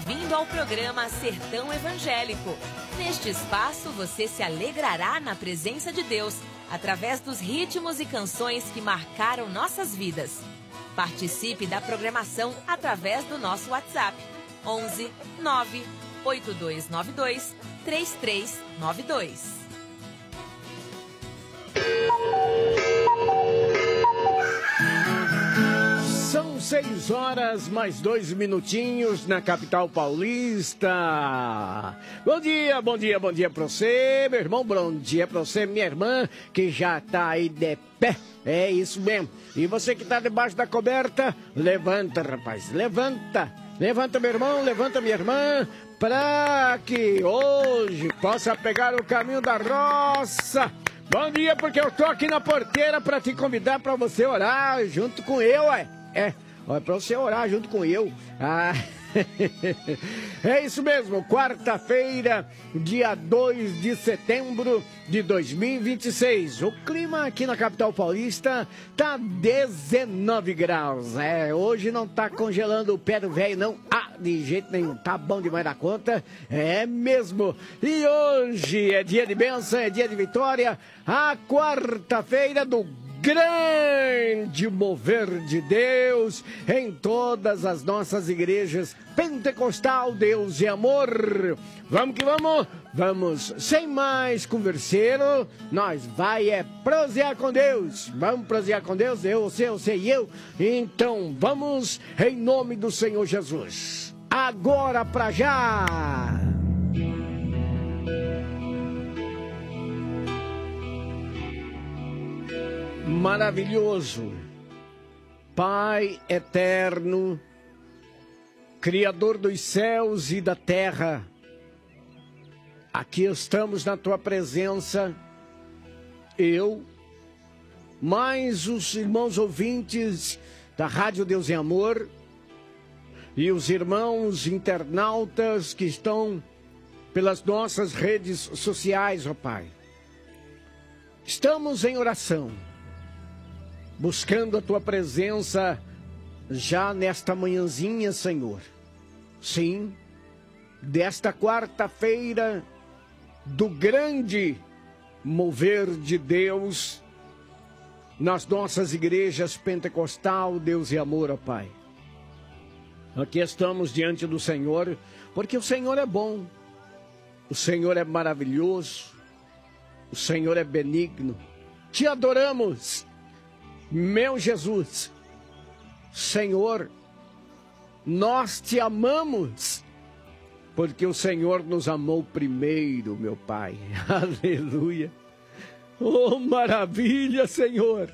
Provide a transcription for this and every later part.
bem-vindo ao programa Sertão Evangélico. Neste espaço você se alegrará na presença de Deus, através dos ritmos e canções que marcaram nossas vidas. Participe da programação através do nosso WhatsApp, 11 9 8292 3392. São 6 horas mais 2 minutinhos na capital paulista. Bom dia, bom dia, bom dia pra você, meu irmão. Bom dia pra você, minha irmã, que já tá aí de pé. É isso mesmo. E você que tá debaixo da coberta, levanta, rapaz, levanta. Levanta, meu irmão, levanta, minha irmã, pra que hoje possa pegar o caminho da roça. Bom dia, porque eu tô aqui na porteira pra te convidar pra você orar junto com eu, ué. É pra você orar junto com eu. É isso mesmo, quarta-feira, dia 2 de setembro de 2026. O clima aqui na capital paulista tá 19 graus. Hoje não tá congelando o pé do velho, não. De jeito nenhum, tá bom demais da conta. É mesmo. E hoje é dia de bênção, é dia de vitória. A quarta-feira do grande mover de Deus em todas as nossas igrejas pentecostal, Deus e amor. Vamos que vamos, vamos sem mais converseiro, nós vai prosear com Deus. Vamos prosear com Deus, você e eu. Então vamos em nome do Senhor Jesus. Agora pra já. Maravilhoso, Pai eterno, Criador dos céus e da terra, aqui estamos na Tua presença, eu, mais os irmãos ouvintes da Rádio Deus e Amor, e os irmãos internautas que estão pelas nossas redes sociais, ó Pai. Estamos em oração, buscando a Tua presença já nesta manhãzinha, Senhor. Sim, desta quarta-feira do grande mover de Deus nas nossas igrejas pentecostal, Deus e amor, ó Pai. Aqui estamos diante do Senhor, porque o Senhor é bom, o Senhor é maravilhoso, o Senhor é benigno. Te adoramos, meu Jesus. Senhor, nós te amamos, porque o Senhor nos amou primeiro, meu Pai. Aleluia. Oh, maravilha, Senhor.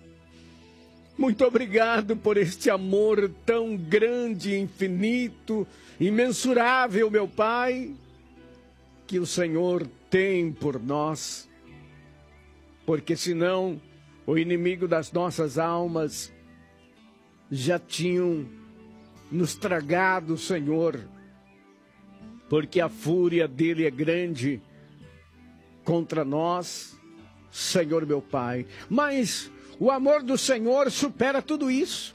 Muito obrigado por este amor tão grande, infinito, imensurável, meu Pai, que o Senhor tem por nós. Porque senão o inimigo das nossas almas já tinham nos tragado, Senhor, porque a fúria dele é grande contra nós, Senhor meu Pai. Mas o amor do Senhor supera tudo isso,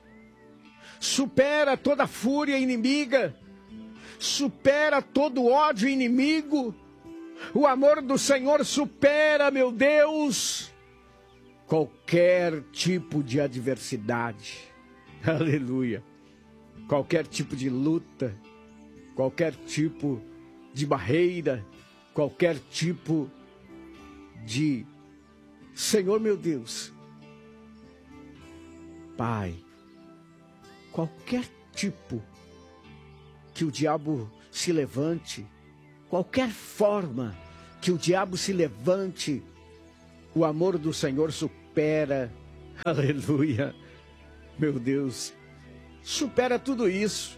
supera toda a fúria inimiga, supera todo ódio inimigo. O amor do Senhor supera, meu Deus, qualquer tipo de adversidade. Aleluia. Qualquer tipo de luta, qualquer tipo de barreira, qualquer tipo de... Senhor meu Deus, Pai, qualquer tipo que o diabo se levante, qualquer forma que o diabo se levante, o amor do Senhor supera. Aleluia. Meu Deus, supera tudo isso,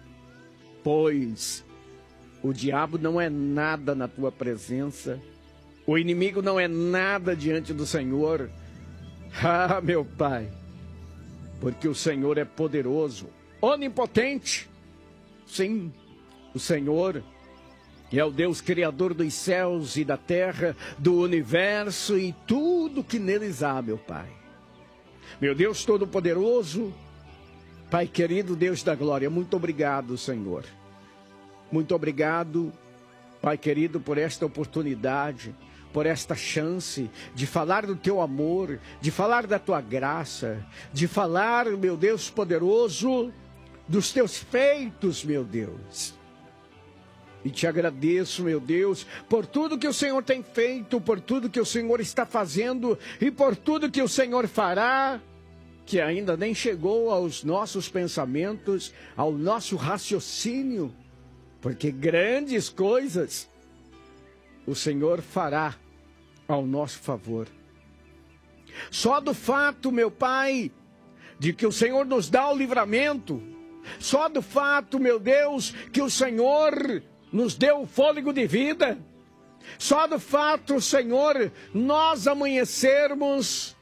pois o diabo não é nada na tua presença, o inimigo não é nada diante do Senhor. Ah, meu Pai, porque o Senhor é poderoso, onipotente. Sim, o Senhor é o Deus criador dos céus e da terra, do universo e tudo que neles há, meu Pai. Meu Deus Todo-Poderoso, Pai querido, Deus da glória, muito obrigado, Senhor. Muito obrigado, Pai querido, por esta oportunidade, por esta chance de falar do teu amor, de falar da tua graça, de falar, meu Deus poderoso, dos teus feitos, meu Deus. E te agradeço, meu Deus, por tudo que o Senhor tem feito, por tudo que o Senhor está fazendo e por tudo que o Senhor fará, que ainda nem chegou aos nossos pensamentos, ao nosso raciocínio, porque grandes coisas o Senhor fará ao nosso favor. Só do fato, meu Pai, de que o Senhor nos dá o livramento, só do fato, meu Deus, que o Senhor nos deu o fôlego de vida, só do fato, Senhor, nós amanhecermos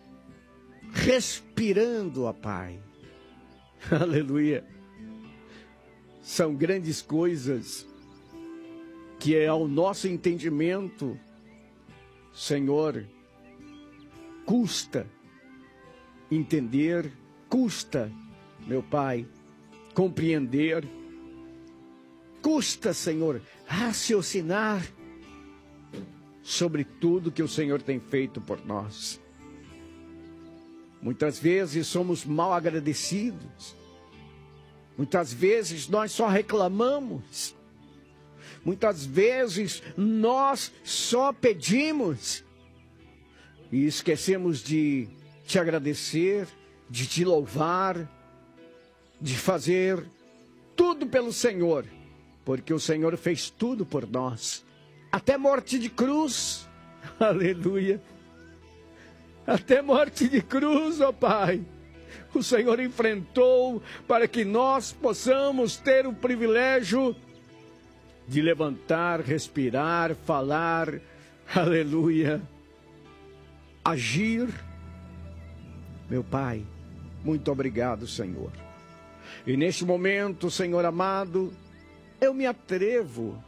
respirando, ó Pai. Aleluia. São grandes coisas que ao nosso entendimento, Senhor, custa entender, custa, meu Pai, compreender, custa, Senhor, raciocinar sobre tudo que o Senhor tem feito por nós. Muitas vezes somos mal agradecidos, muitas vezes nós só reclamamos, muitas vezes nós só pedimos e esquecemos de te agradecer, de te louvar, de fazer tudo pelo Senhor, porque o Senhor fez tudo por nós, até morte de cruz, aleluia, até morte de cruz, ó Pai, o Senhor enfrentou para que nós possamos ter o privilégio de levantar, respirar, falar, aleluia, agir. Meu Pai, muito obrigado, Senhor. E neste momento, Senhor amado, eu me atrevo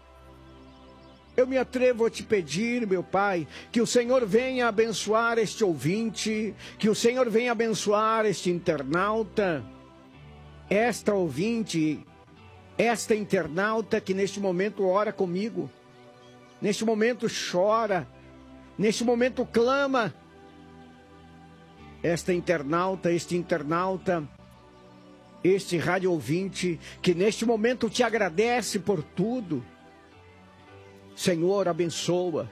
a te pedir, meu Pai, que o Senhor venha abençoar este ouvinte, que o Senhor venha abençoar este internauta, esta ouvinte, esta internauta que neste momento ora comigo, neste momento chora, neste momento clama, esta internauta, este internauta, este rádio ouvinte, que neste momento te agradece por tudo. Senhor, abençoa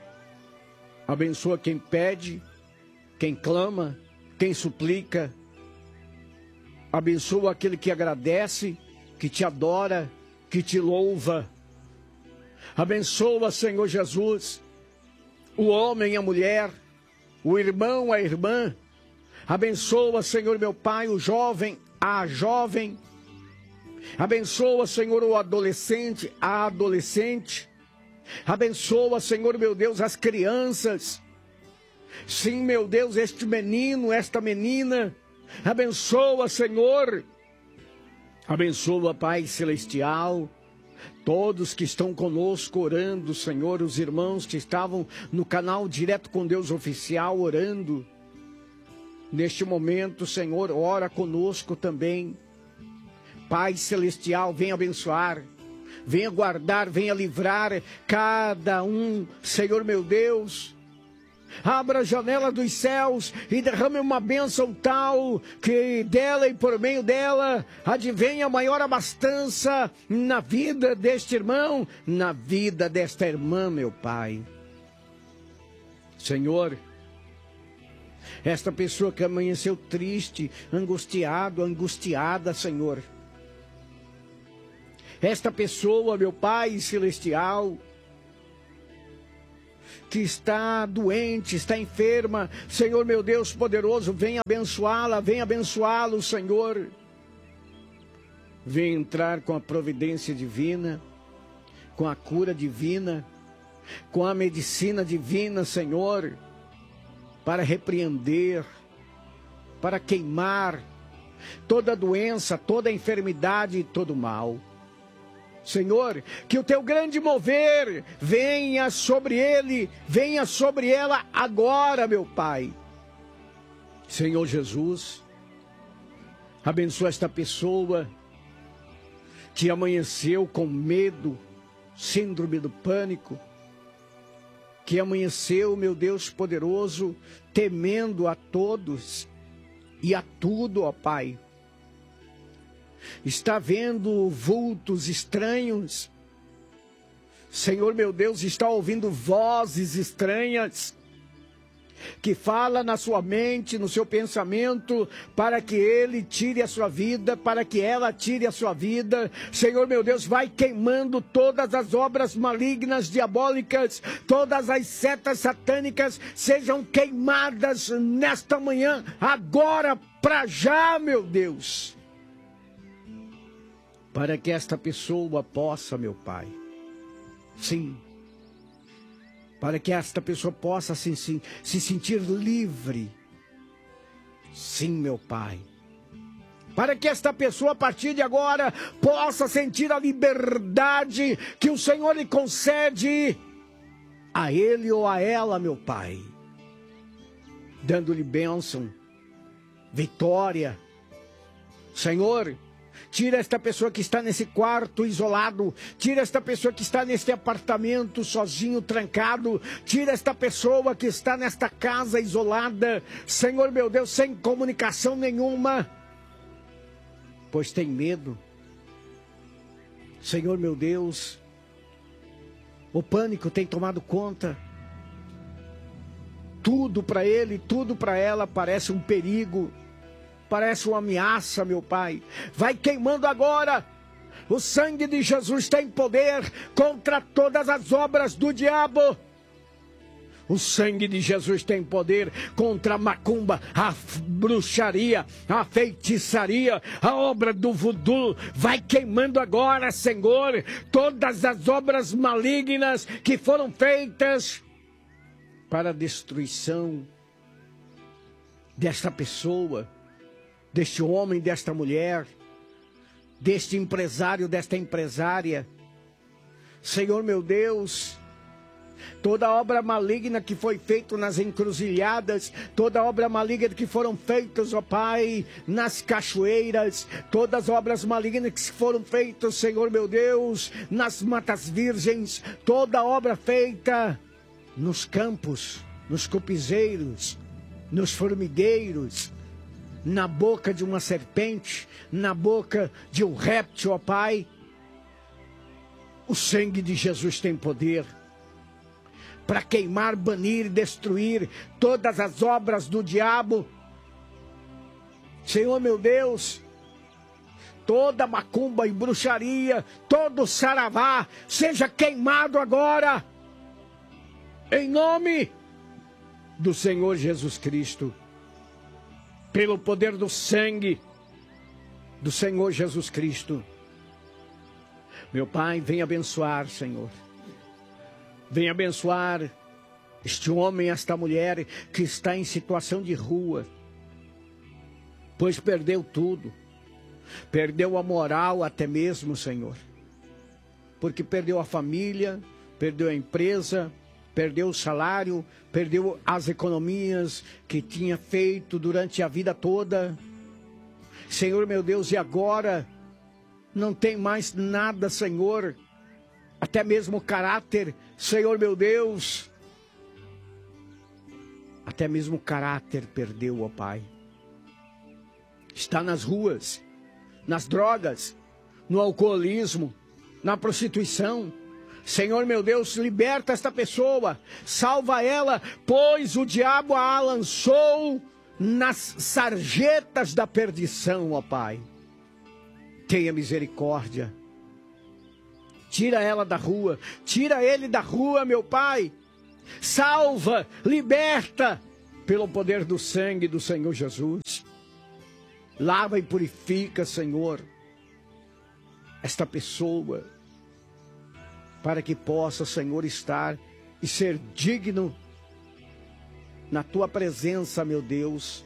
quem pede, quem clama, quem suplica, abençoa aquele que agradece, que te adora, que te louva, abençoa, Senhor Jesus, o homem e a mulher, o irmão, a irmã, abençoa, Senhor meu Pai, o jovem, a jovem, abençoa, Senhor, o adolescente, a adolescente, abençoa, Senhor meu Deus, as crianças. Sim, meu Deus, este menino, esta menina. Abençoa, Senhor. Abençoa, Pai Celestial. Todos que estão conosco orando, Senhor. Os irmãos que estavam no canal Direto com Deus Oficial orando. Neste momento, Senhor, ora conosco também. Pai Celestial, venha abençoar. Venha guardar, venha livrar cada um, Senhor meu Deus. Abra a janela dos céus e derrame uma bênção tal que dela e por meio dela advenha maior abastança na vida deste irmão, na vida desta irmã, meu Pai. Senhor, esta pessoa que amanheceu triste, angustiada, Senhor. Esta pessoa, meu Pai Celestial, que está doente, está enferma, Senhor meu Deus poderoso, venha abençoá-lo, Senhor. Venha entrar com a providência divina, com a cura divina, com a medicina divina, Senhor, para repreender, para queimar toda doença, toda enfermidade e todo mal. Senhor, que o teu grande mover venha sobre ele, venha sobre ela agora, meu Pai. Senhor Jesus, abençoa esta pessoa que amanheceu com medo, síndrome do pânico, que amanheceu, meu Deus poderoso, temendo a todos e a tudo, ó Pai. Está vendo vultos estranhos. Senhor, meu Deus, está ouvindo vozes estranhas que fala na sua mente, no seu pensamento, para que ele tire a sua vida, para que ela tire a sua vida. Senhor, meu Deus, vai queimando todas as obras malignas, diabólicas, todas as setas satânicas, sejam queimadas nesta manhã, agora, para já, meu Deus. Para que esta pessoa possa, meu Pai, sim, para que esta pessoa possa se sentir livre. Sim, meu Pai. Para que esta pessoa, a partir de agora, possa sentir a liberdade que o Senhor lhe concede a ele ou a ela, meu Pai. Dando-lhe bênção, vitória. Senhor, tira esta pessoa que está nesse quarto isolado. Tira esta pessoa que está neste apartamento sozinho, trancado. Tira esta pessoa que está nesta casa isolada. Senhor, meu Deus, sem comunicação nenhuma, pois tem medo. Senhor, meu Deus, o pânico tem tomado conta. Tudo para ele, tudo para ela parece um perigo. Parece uma ameaça, meu Pai. Vai queimando agora. O sangue de Jesus tem poder contra todas as obras do diabo. O sangue de Jesus tem poder contra a macumba, a bruxaria, a feitiçaria, a obra do voodoo. Vai queimando agora, Senhor, todas as obras malignas que foram feitas para a destruição desta pessoa, deste homem, desta mulher, deste empresário, desta empresária. Senhor, meu Deus, toda obra maligna que foi feita nas encruzilhadas, toda obra maligna que foram feitas, ó Pai, nas cachoeiras, todas as obras malignas que foram feitas, Senhor, meu Deus, nas matas virgens, toda obra feita nos campos, nos cupizeiros, nos formigueiros, na boca de uma serpente, na boca de um réptil, ó Pai. O sangue de Jesus tem poder para queimar, banir, destruir todas as obras do diabo. Senhor, meu Deus, toda macumba e bruxaria, todo saravá, seja queimado agora, em nome do Senhor Jesus Cristo. Pelo poder do sangue do Senhor Jesus Cristo. Meu Pai, vem abençoar, Senhor. Vem abençoar este homem, esta mulher que está em situação de rua, pois perdeu tudo. Perdeu a moral até mesmo, Senhor. Porque perdeu a família, perdeu a empresa, perdeu o salário, perdeu as economias que tinha feito durante a vida toda. Senhor, meu Deus, e agora não tem mais nada, Senhor, até mesmo o caráter, Senhor, meu Deus, até mesmo o caráter perdeu, ó Pai. Está nas ruas, nas drogas, no alcoolismo, na prostituição. Senhor, meu Deus, liberta esta pessoa, salva ela, pois o diabo a lançou nas sarjetas da perdição, ó Pai. Tenha misericórdia. Tira ela da rua, tira ele da rua, meu Pai. Salva, liberta, pelo poder do sangue do Senhor Jesus. Lava e purifica, Senhor, esta pessoa, para que possa, Senhor, estar e ser digno na Tua presença, meu Deus.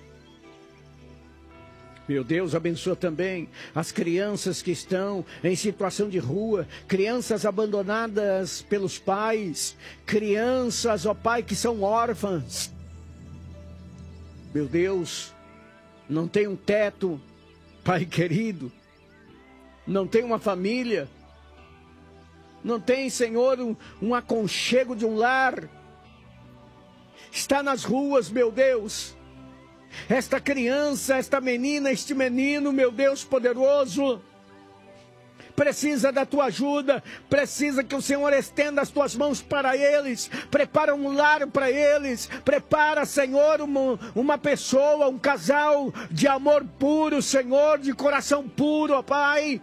Meu Deus, abençoa também as crianças que estão em situação de rua, crianças abandonadas pelos pais, crianças, ó Pai, que são órfãs. Meu Deus, não tem um teto, Pai querido. não tem uma família, não tem, Senhor, um aconchego de um lar, está nas ruas, meu Deus. Esta criança, esta menina, este menino, meu Deus poderoso, precisa da tua ajuda, precisa que o Senhor estenda as tuas mãos para eles, prepara um lar para eles, prepara, Senhor, uma pessoa, um casal de amor puro, Senhor, de coração puro, ó Pai,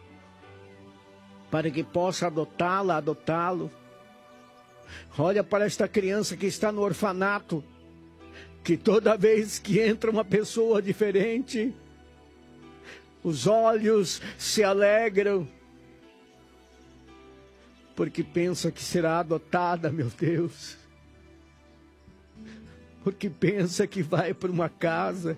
para que possa adotá-lo. Olha para esta criança que está no orfanato, que toda vez que entra uma pessoa diferente, os olhos se alegram, porque pensa que será adotada, meu Deus. Porque pensa que vai para uma casa.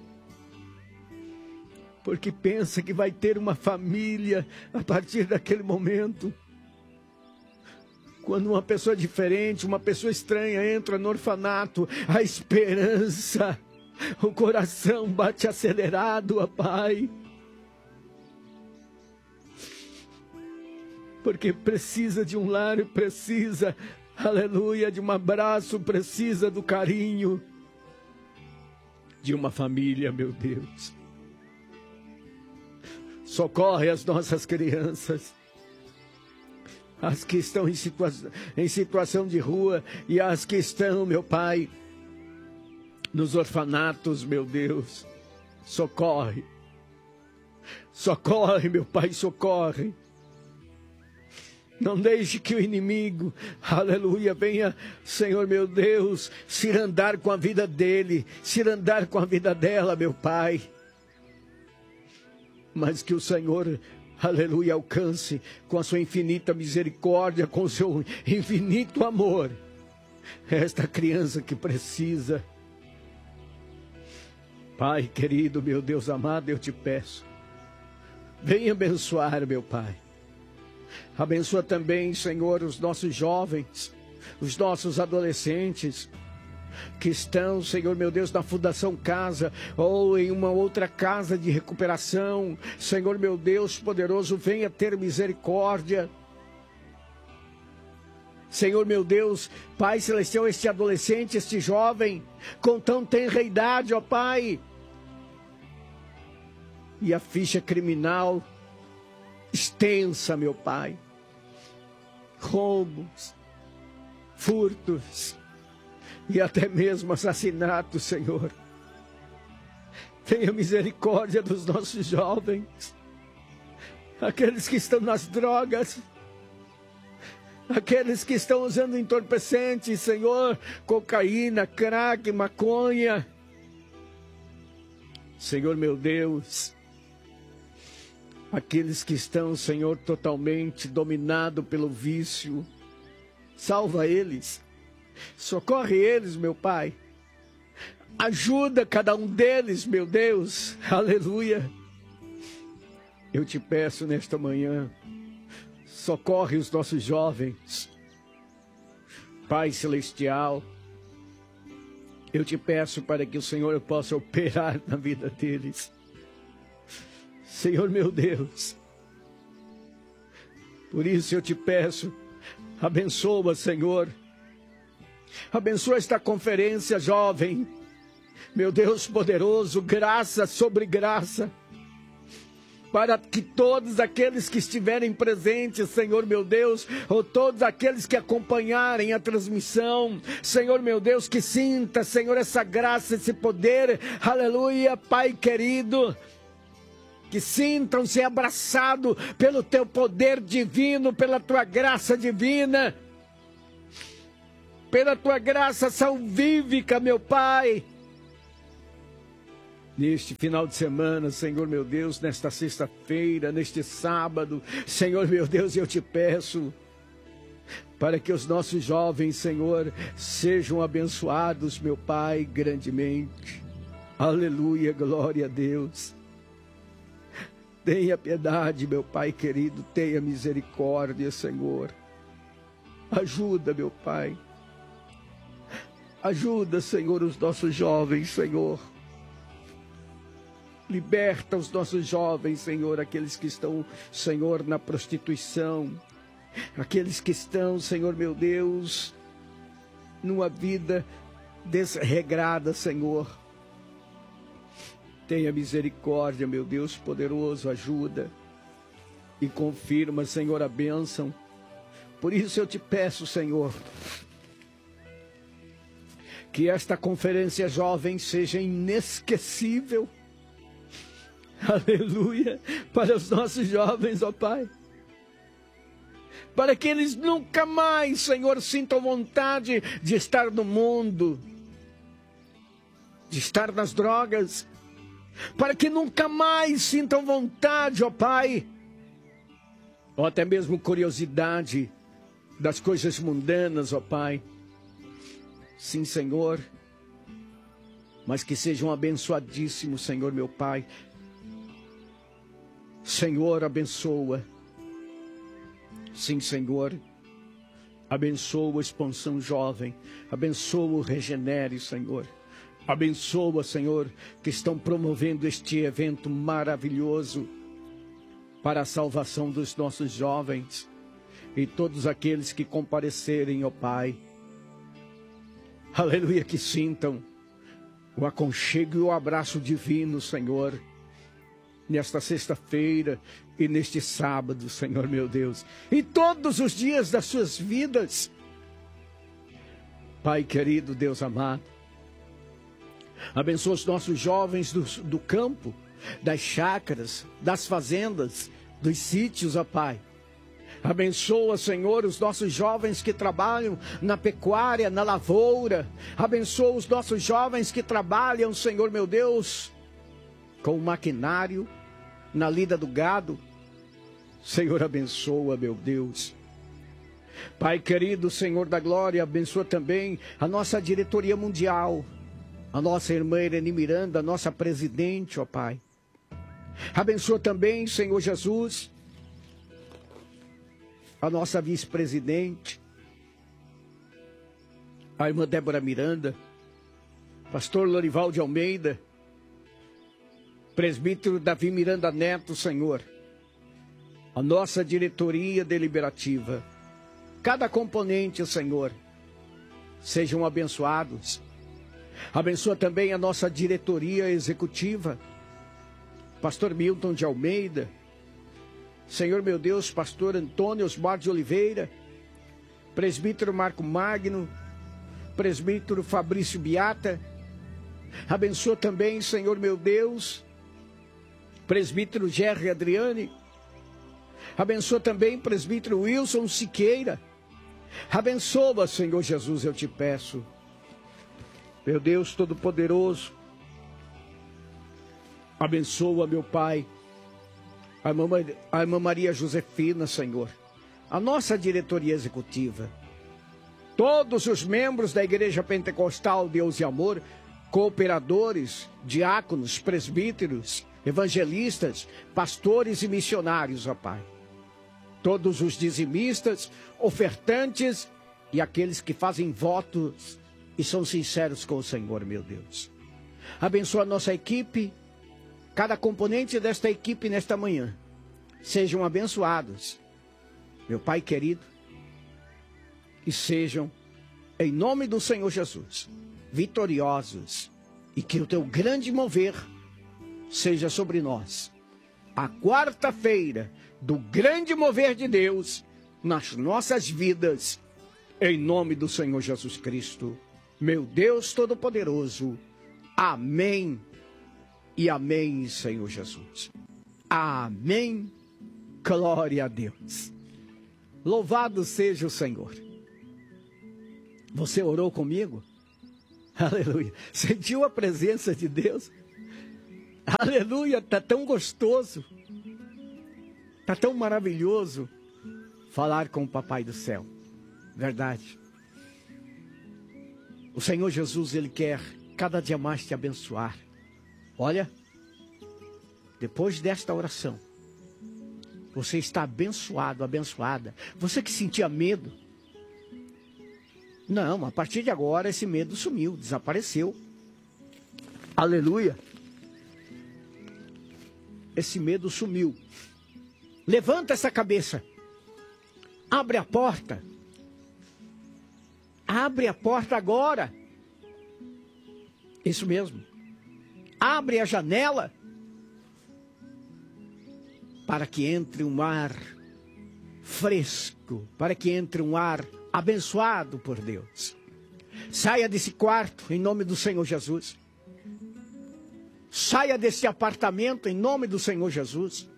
Porque pensa que vai ter uma família a partir daquele momento. Quando uma pessoa diferente, uma pessoa estranha entra no orfanato, a esperança, o coração bate acelerado, ó Pai. Porque precisa de um lar, precisa, aleluia, de um abraço, precisa do carinho de uma família, meu Deus. Socorre as nossas crianças, as que estão em situação de rua e as que estão, meu Pai, nos orfanatos, meu Deus. Socorre, socorre, meu Pai, socorre. Não deixe que o inimigo, aleluia, venha, Senhor meu Deus, cirandar com a vida dele, cirandar com a vida dela, meu Pai. Mas que o Senhor, aleluia, alcance com a sua infinita misericórdia, com o seu infinito amor, esta criança que precisa. Pai querido, meu Deus amado, eu te peço, venha abençoar, meu Pai. Abençoa também, Senhor, os nossos jovens, os nossos adolescentes, que estão, Senhor meu Deus, na Fundação Casa, ou em uma outra casa de recuperação. Senhor meu Deus poderoso, venha ter misericórdia. Senhor meu Deus, Pai Celestial, este adolescente, este jovem, com tão tenra idade, ó Pai, e a ficha criminal extensa, meu Pai, roubos, furtos e até mesmo assassinatos, Senhor. Tenha misericórdia dos nossos jovens, aqueles que estão nas drogas, aqueles que estão usando entorpecentes, Senhor, cocaína, crack, maconha. Senhor meu Deus, aqueles que estão, Senhor, totalmente dominados pelo vício, salva eles, socorre eles, meu Pai, ajuda cada um deles, meu Deus, aleluia. Eu te peço nesta manhã, socorre os nossos jovens, Pai Celestial, eu te peço para que o Senhor possa operar na vida deles. Senhor meu Deus, por isso eu te peço, abençoa, Senhor, abençoa esta conferência jovem, meu Deus poderoso, graça sobre graça, para que todos aqueles que estiverem presentes, Senhor meu Deus, ou todos aqueles que acompanharem a transmissão, Senhor meu Deus, que sinta, Senhor, essa graça, esse poder, aleluia, Pai querido, que sintam-se abraçados pelo teu poder divino, pela tua graça divina, pela tua graça salvífica, meu Pai. Neste final de semana, Senhor meu Deus, nesta sexta-feira, neste sábado, Senhor meu Deus, eu te peço para que os nossos jovens, Senhor, sejam abençoados, meu Pai, grandemente. Aleluia, glória a Deus. Tenha piedade, meu Pai querido, tenha misericórdia, Senhor. Ajuda, meu Pai. Ajuda, Senhor, os nossos jovens, Senhor. Liberta os nossos jovens, Senhor, aqueles que estão, Senhor, na prostituição, aqueles que estão, Senhor meu Deus, numa vida desregrada, Senhor. Tenha misericórdia, meu Deus poderoso, ajuda e confirma, Senhor, a bênção. Por isso eu te peço, Senhor, que esta conferência jovem seja inesquecível. Aleluia, para os nossos jovens, ó Pai. Para que eles nunca mais, Senhor, sintam vontade de estar no mundo, de estar nas drogas. Para que nunca mais sintam vontade, ó Pai, ou até mesmo curiosidade das coisas mundanas, ó Pai. Sim, Senhor, mas que sejam abençoadíssimos, Senhor, meu Pai. Senhor, abençoa. Sim, Senhor, abençoa a Expansão Jovem, abençoa o Regenere, Senhor. Abençoa, Senhor, que estão promovendo este evento maravilhoso para a salvação dos nossos jovens e todos aqueles que comparecerem, ó Pai. Aleluia, que sintam o aconchego e o abraço divino, Senhor, nesta sexta-feira e neste sábado, Senhor meu Deus, e todos os dias das suas vidas. Pai querido, Deus amado, abençoa os nossos jovens do campo, das chácaras, das fazendas, dos sítios, ó Pai. Abençoa, Senhor, os nossos jovens que trabalham na pecuária, na lavoura. Abençoa os nossos jovens que trabalham, Senhor meu Deus, com o maquinário, na lida do gado. Senhor, abençoa, meu Deus. Pai querido, Senhor da glória, abençoa também a nossa diretoria mundial, a nossa irmã Irene Miranda, a nossa presidente, ó Pai. Abençoa também, Senhor Jesus, a nossa vice-presidente, a irmã Débora Miranda, pastor Lorival de Almeida, presbítero Davi Miranda Neto, Senhor, a nossa diretoria deliberativa, cada componente, Senhor, sejam abençoados. Abençoa também a nossa diretoria executiva, pastor Milton de Almeida, Senhor meu Deus, pastor Antônio Osmar de Oliveira, presbítero Marco Magno, presbítero Fabrício Biata. Abençoa também, Senhor meu Deus, presbítero Gerry Adriane. Abençoa também presbítero Wilson Siqueira. Abençoa, Senhor Jesus, eu te peço. Meu Deus Todo-Poderoso, abençoa, meu Pai, a irmã Maria Josefina, Senhor, a nossa diretoria executiva, todos os membros da Igreja Pentecostal Deus e Amor, cooperadores, diáconos, presbíteros, evangelistas, pastores e missionários, ó Pai. Todos os dizimistas, ofertantes e aqueles que fazem votos e são sinceros com o Senhor, meu Deus. Abençoa a nossa equipe, cada componente desta equipe nesta manhã. Sejam abençoados, meu Pai querido, e sejam, em nome do Senhor Jesus, vitoriosos, e que o teu grande mover seja sobre nós. A quarta-feira do grande mover de Deus nas nossas vidas, em nome do Senhor Jesus Cristo, meu Deus Todo-Poderoso. Amém e amém, Senhor Jesus. Amém. Glória a Deus. Louvado seja o Senhor. Você orou comigo? Aleluia. Sentiu a presença de Deus? Aleluia. Está tão gostoso. Está tão maravilhoso falar com o Papai do Céu. Verdade. O Senhor Jesus, Ele quer cada dia mais te abençoar. Olha, depois desta oração, você está abençoado, abençoada. Você que sentia medo, não, a partir de agora esse medo sumiu, desapareceu. Aleluia. esse medo sumiu. Levanta essa cabeça. Abre a porta. Abre a porta agora. Isso mesmo. Abre a janela para que entre um ar fresco, para que entre um ar abençoado por Deus. Saia desse quarto em nome do Senhor Jesus. Saia desse apartamento em nome do Senhor Jesus.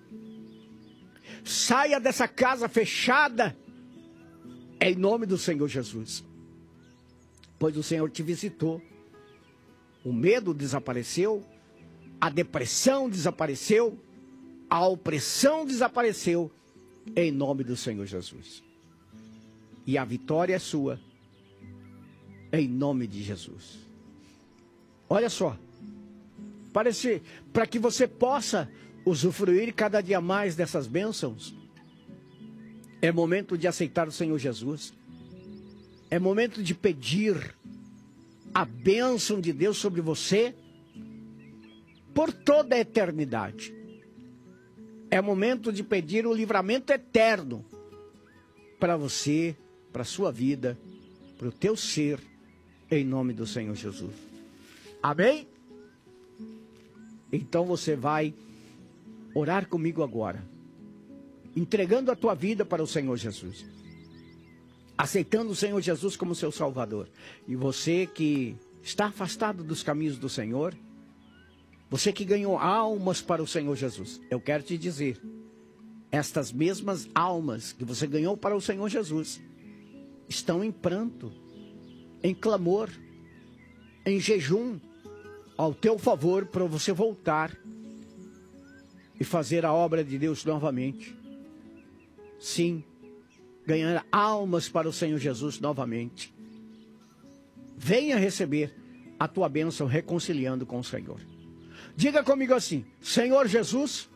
Saia dessa casa fechada em nome do Senhor Jesus. Pois o Senhor te visitou. O medo desapareceu, a depressão desapareceu, a opressão desapareceu, em nome do Senhor Jesus. E a vitória é sua, em nome de Jesus. Olha só, para que você possa usufruir cada dia mais dessas bênçãos, é momento de aceitar o Senhor Jesus. É momento de pedir a bênção de Deus sobre você por toda a eternidade. É momento de pedir o livramento eterno para você, para a sua vida, para o teu ser, em nome do Senhor Jesus. Amém? Então você vai orar comigo agora, entregando a tua vida para o Senhor Jesus, aceitando o Senhor Jesus como seu Salvador. E você que está afastado dos caminhos do Senhor, você que ganhou almas para o Senhor Jesus, eu quero te dizer, estas mesmas almas que você ganhou para o Senhor Jesus, estão em pranto, em clamor, em jejum, ao teu favor, para você voltar e fazer a obra de Deus novamente. Sim, ganhar almas para o Senhor Jesus novamente. Venha receber a tua bênção reconciliando com o Senhor. Diga comigo assim: Senhor Jesus,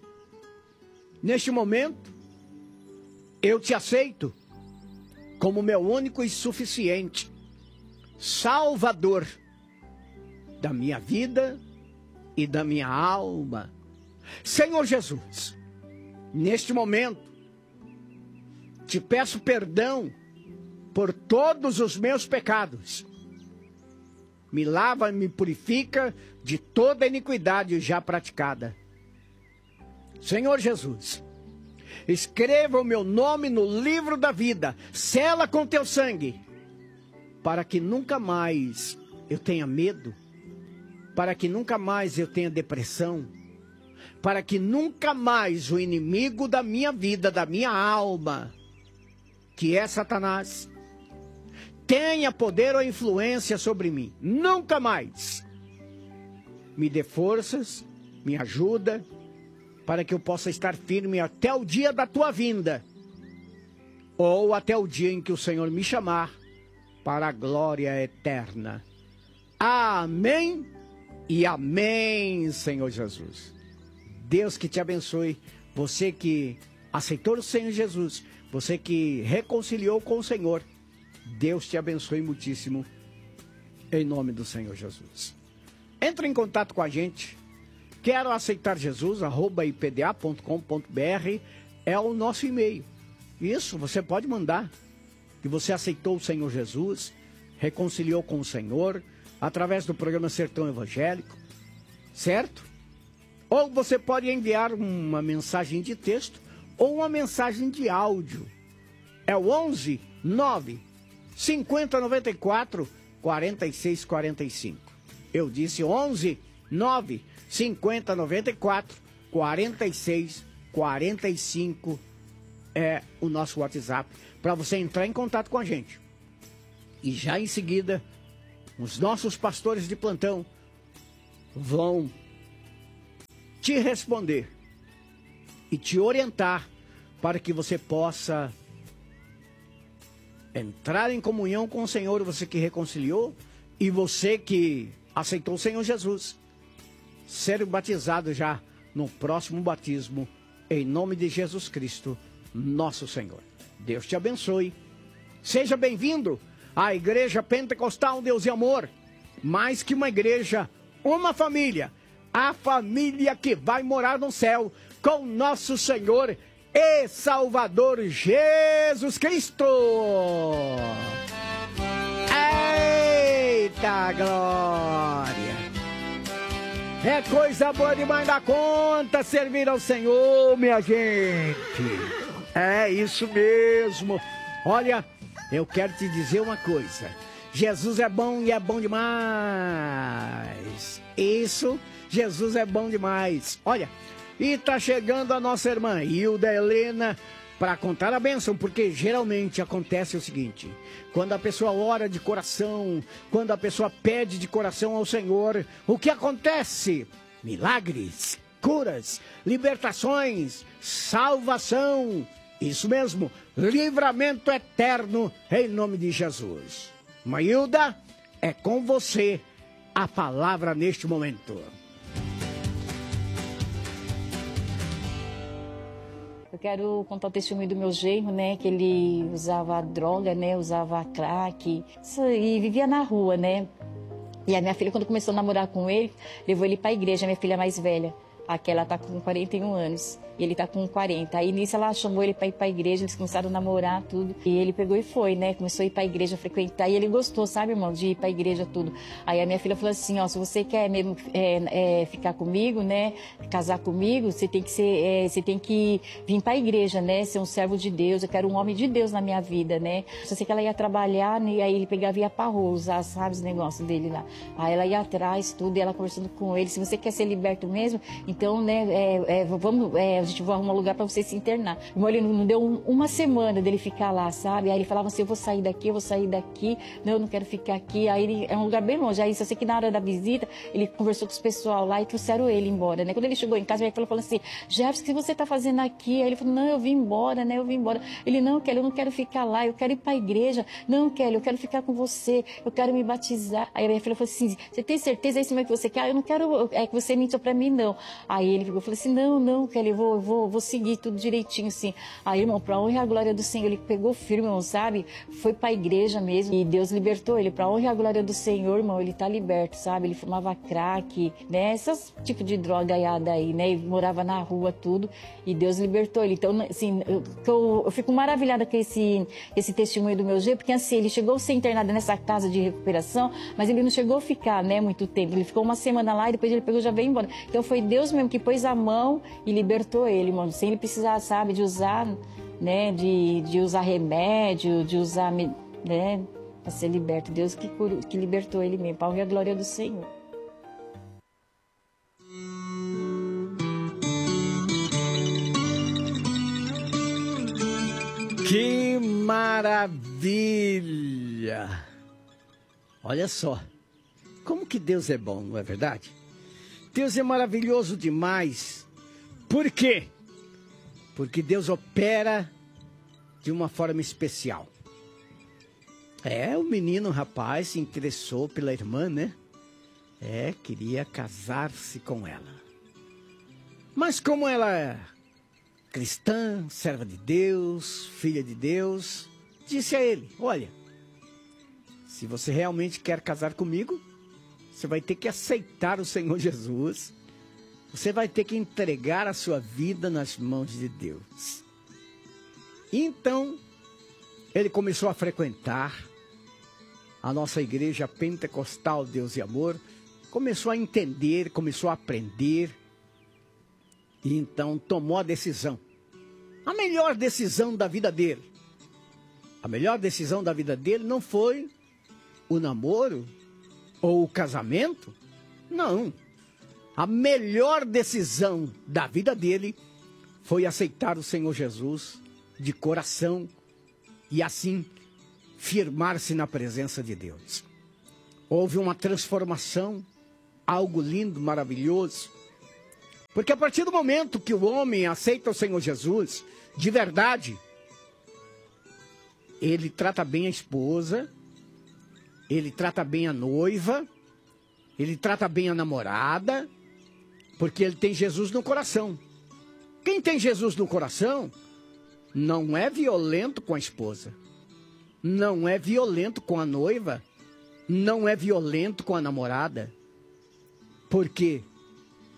neste momento, eu te aceito como meu único e suficiente Salvador da minha vida e da minha alma. Senhor Jesus, neste momento, te peço perdão por todos os meus pecados. Me lava e me purifica de toda iniquidade já praticada. Senhor Jesus, escreva o meu nome no livro da vida, sela com teu sangue, para que nunca mais eu tenha medo, para que nunca mais eu tenha depressão, para que nunca mais o inimigo da minha vida, da minha alma, que é Satanás, tenha poder ou influência sobre mim. Nunca mais. Me dê forças, me ajuda, para que eu possa estar firme até o dia da tua vinda, ou até o dia em que o Senhor me chamar para a glória eterna. Amém e amém, Senhor Jesus. Deus que te abençoe, você que aceitou o Senhor Jesus, você que reconciliou com o Senhor, Deus te abençoe muitíssimo, em nome do Senhor Jesus. Entre em contato com a gente. Quero aceitar Jesus, @ipda.com.br é o nosso e-mail. Isso, você pode mandar que você aceitou o Senhor Jesus, reconciliou com o Senhor, através do programa Sertão Evangélico, certo? Ou você pode enviar uma mensagem de texto ou uma mensagem de áudio. É o 11 9 50 94 46 45. Eu disse 11 9 50 94 46 45 é o nosso WhatsApp para você entrar em contato com a gente. E já em seguida, os nossos pastores de plantão vão te responder e te orientar para que você possa entrar em comunhão com o Senhor, você que reconciliou e você que aceitou o Senhor Jesus, ser batizado já no próximo batismo, em nome de Jesus Cristo, nosso Senhor. Deus te abençoe. Seja bem-vindo à Igreja Pentecostal Deus e Amor. Mais que uma igreja, uma família, a família que vai morar no céu com nosso Senhor e Salvador Jesus Cristo. Eita glória! É coisa boa demais da conta servir ao Senhor, minha gente. É isso mesmo. Olha, eu quero te dizer uma coisa. Jesus é bom e é bom demais. Isso, Jesus é bom demais. Olha, e tá chegando a nossa irmã Hilda Helena para contar a bênção, porque geralmente acontece o seguinte: quando a pessoa ora de coração, quando a pessoa pede de coração ao Senhor, o que acontece? Milagres, curas, libertações, salvação, isso mesmo, livramento eterno em nome de Jesus. Mailda, é com você a palavra neste momento. Eu quero contar o testemunho do meu genro, né? Que ele usava droga, né? Usava crack e vivia na rua, né? E a minha filha, quando começou a namorar com ele, levou ele para a igreja, minha filha mais velha. Aquela tá com 41 anos e ele tá com 40. Aí nisso ela chamou ele para ir para a igreja, eles começaram a namorar tudo. E ele pegou e foi, né? Começou a ir para a igreja, frequentar. E ele gostou, sabe, irmão, de ir para a igreja tudo. Aí a minha filha falou assim, ó, se você quer mesmo ficar comigo, né? Casar comigo, você tem que vir para a igreja, né? Ser um servo de Deus. Eu quero um homem de Deus na minha vida, né? Só sei que ela ia trabalhar, né? E aí ele pegava e ia para rua, usar, sabe, os negócios dele lá. Aí ela ia atrás, tudo, e ela conversando com ele. Se você quer ser liberto mesmo, então, né, a gente vai arrumar um lugar para você se internar. Irmão, ele não deu uma semana dele ficar lá, sabe? Aí ele falava assim, eu vou sair daqui, não, eu não quero ficar aqui. Aí ele, é um lugar bem longe. Aí só sei que na hora da visita, ele conversou com os pessoal lá e trouxeram ele embora, né? Quando ele chegou em casa, minha filha falou assim, Jefferson, o que você tá fazendo aqui? Aí ele falou, não, eu vim embora, né? Eu vim embora. Ele, não, Kelly, eu não quero ficar lá, eu quero ir para a igreja. Não, Kelly, eu quero ficar com você, eu quero me batizar. Aí a minha filha falou assim, você tem certeza, é isso mesmo que você quer? Ah, eu não quero que você mentiu para mim, não. Aí ele falou assim, não, Kelly, eu vou seguir tudo direitinho, assim. Aí, irmão, pra honra e a glória do Senhor, ele pegou firme, irmão, sabe? Foi pra igreja mesmo e Deus libertou ele. Pra honra e a glória do Senhor, irmão, ele tá liberto, sabe? Ele fumava crack, né? Esses tipo de drogaiada aí, né? Ele morava na rua, tudo, e Deus libertou ele. Então, assim, eu fico maravilhada com esse testemunho do meu G, porque, assim, ele chegou a ser internado nessa casa de recuperação, mas ele não chegou a ficar, né, muito tempo. Ele ficou uma semana lá e depois ele pegou e já veio embora. Então, foi Deus mesmo que pôs a mão e libertou ele, mano, sem ele precisar, sabe, de usar, né, de usar remédio, de usar, né, para ser liberto. Deus que libertou ele mesmo, para honra e a glória do Senhor. Que maravilha! Olha só, como que Deus é bom, não é verdade? Deus é maravilhoso demais. Por quê? Porque Deus opera de uma forma especial. O menino, rapaz, se interessou pela irmã, né? Queria casar-se com ela. Mas como ela é cristã, serva de Deus, filha de Deus, disse a ele, olha, se você realmente quer casar comigo, você vai ter que aceitar o Senhor Jesus. Você vai ter que entregar a sua vida nas mãos de Deus. Então, ele começou a frequentar a nossa igreja pentecostal Deus e Amor. Começou a entender, começou a aprender. E então tomou a decisão. A melhor decisão da vida dele. A melhor decisão da vida dele não foi o namoro ou o casamento. Não. A melhor decisão da vida dele foi aceitar o Senhor Jesus de coração e assim firmar-se na presença de Deus. Houve uma transformação, algo lindo, maravilhoso. Porque a partir do momento que o homem aceita o Senhor Jesus, de verdade, ele trata bem a esposa, ele trata bem a noiva, ele trata bem a namorada, porque ele tem Jesus no coração. Quem tem Jesus no coração não é violento com a esposa, não é violento com a noiva, não é violento com a namorada. Por quê?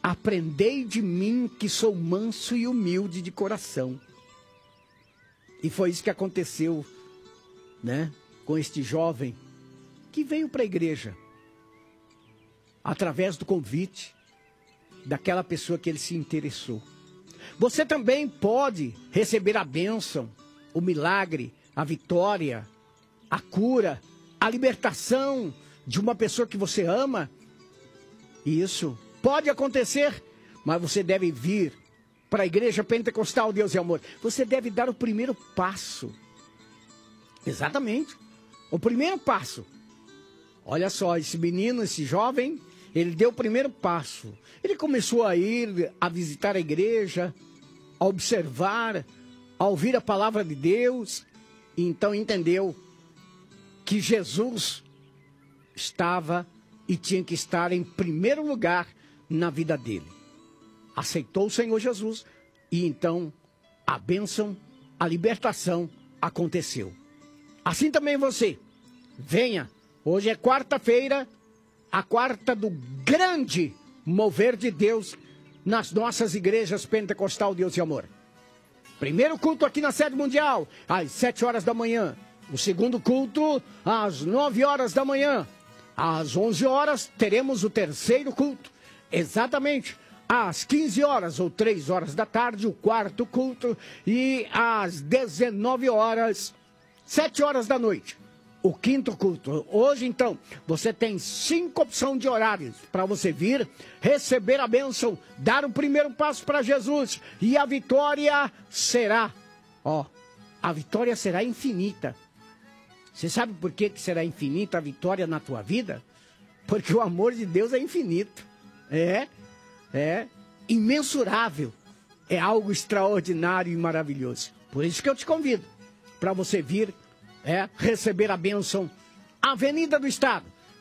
aprendei de mim que sou manso e humilde de coração. E foi isso que aconteceu, né, com este jovem que veio para a igreja através do convite daquela pessoa que ele se interessou. Você também pode receber a bênção, o milagre, a vitória, a cura, a libertação de uma pessoa que você ama. E isso pode acontecer, mas você deve vir para a Igreja Pentecostal Deus e Amor. Você deve dar o primeiro passo. Exatamente. O primeiro passo. Olha só, esse menino, esse jovem, ele deu o primeiro passo. Ele começou a ir, a visitar a igreja, a observar, a ouvir a palavra de Deus. E então entendeu que Jesus estava e tinha que estar em primeiro lugar na vida dele. Aceitou o Senhor Jesus e então a bênção, a libertação aconteceu. Assim também você, venha, hoje é quarta-feira, a quarta do grande mover de Deus nas nossas igrejas Pentecostal Deus e Amor. Primeiro culto aqui na sede mundial, às 7 horas da manhã. O segundo culto, às 9 horas da manhã. Às 11 horas, teremos o terceiro culto. Exatamente, às 15 horas ou 3 horas da tarde, o quarto culto. E às 19 horas, 7 horas da noite, o quinto culto. Hoje, então, você tem 5 opções de horários para você vir, receber a bênção, dar o primeiro passo para Jesus. E a vitória será, a vitória será infinita. Você sabe por que será infinita a vitória na tua vida? Porque o amor de Deus é infinito. É imensurável. É algo extraordinário e maravilhoso. Por isso que eu te convido para você vir receber a bênção. Avenida do Estado,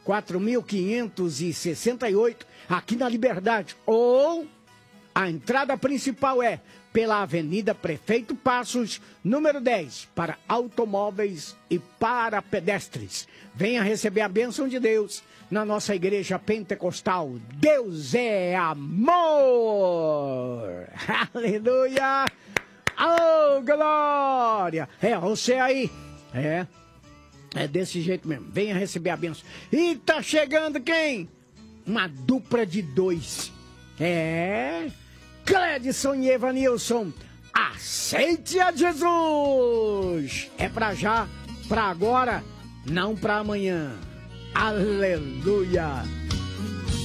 4.568, aqui na Liberdade. Ou a entrada principal é pela Avenida Prefeito Passos, número 10, para automóveis e para pedestres. Venha receber a bênção de Deus na nossa igreja pentecostal. Deus é amor! Aleluia! Oh, glória! Você aí, é desse jeito mesmo. Venha receber a bênção. E tá chegando quem? Uma dupla de 2. Cledson e Evanilson, aceite a Jesus! É pra já, pra agora, não pra amanhã. Aleluia!